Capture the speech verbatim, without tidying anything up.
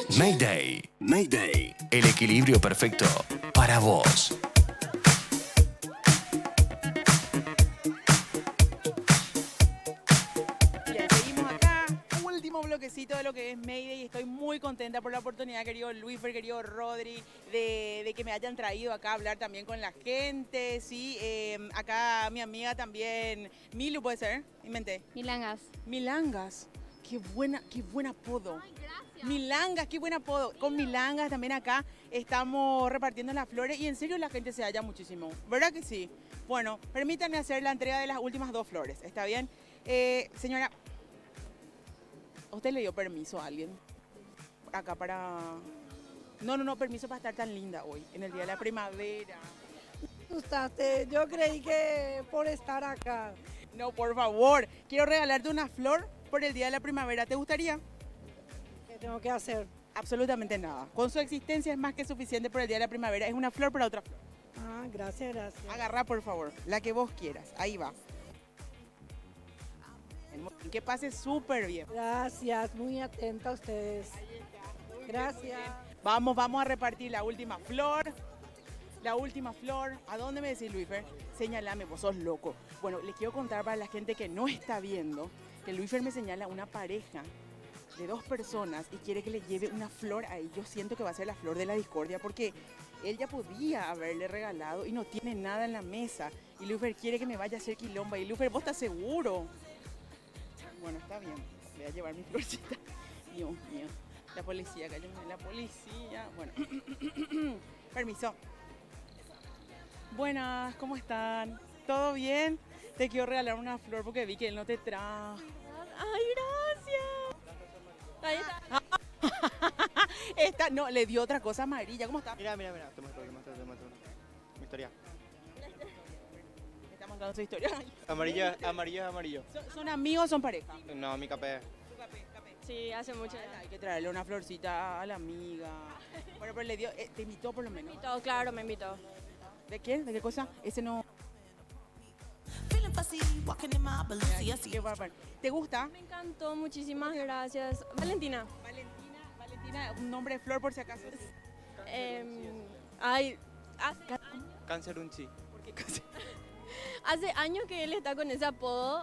Mayday. Mayday. El equilibrio perfecto para vos. Bien, seguimos acá. Último bloquecito de lo que es Mayday y estoy muy contenta por la oportunidad, querido Luisfer, querido Rodri, de, de que me hayan traído acá a hablar también con la gente, ¿sí? Eh, acá mi amiga también, Milu, ¿puede ser? Inventé. Milangas. Milangas. Qué buena, qué buen apodo. Ay, gracias. Milangas, qué buen apodo. Con Milangas también acá estamos repartiendo las flores y en serio la gente se halla muchísimo. ¿Verdad que sí? Bueno, permítanme hacer la entrega de las últimas dos flores, ¿está bien? Eh, señora, ¿usted le dio permiso a alguien acá para...? No, no, no, permiso para estar tan linda hoy, en el Día de la Primavera. Asustaste, yo creí que por estar acá. No, por favor, quiero regalarte una flor por el Día de la Primavera. ¿Te gustaría? ¿Qué tengo que hacer? Absolutamente nada. Con su existencia es más que suficiente por el Día de la Primavera. Es una flor para otra flor. Ah, gracias, gracias. Agarrá, por favor, la que vos quieras. Ahí va. Que pase súper bien. Gracias, muy atenta a ustedes. Gracias. Vamos, vamos a repartir la última flor. La última flor. ¿A dónde me decís, Luisfer? Señalame, vos sos loco. Bueno, les quiero contar para la gente que no está viendo que Luisfer me señala una pareja de dos personas y quiere que le lleve una flor a él. Yo siento que va a ser la flor de la discordia porque él ya podía haberle regalado y no tiene nada en la mesa. Y Luisfer quiere que me vaya a hacer quilomba. Y Luisfer, ¿vos estás seguro? Bueno, está bien. Voy a llevar mi florcita. Dios mío. La policía, cállame, la policía. Bueno, permiso. Buenas, ¿cómo están? ¿Todo bien? Te quiero regalar una flor porque vi que él no te trajo. ¡Ay, gracias! Ahí está. Esta, no, le dio otra cosa amarilla. ¿Cómo está? Mira, mira, mira, te muestro, te muestro, te muestro. Mi historia. Me está mostrando su historia. Amarillo, amarillo es amarillo. ¿Son, son amigos o son pareja? No, mi capé. Sí, hace mucho. Hay que traerle una florcita a la amiga. Bueno, pero le dio, eh, te invitó por lo menos. Me invitó, claro, me invitó. ¿De quién? ¿De qué cosa? Ese no. Qué bárbaro. ¿Te gusta? Me encantó, muchísimas gracias. Valentina. Valentina, Valentina, un nombre de flor por si acaso. em, ay, hace, Cáncer un chi. ¿Por qué cosa? hace años que él está con ese apodo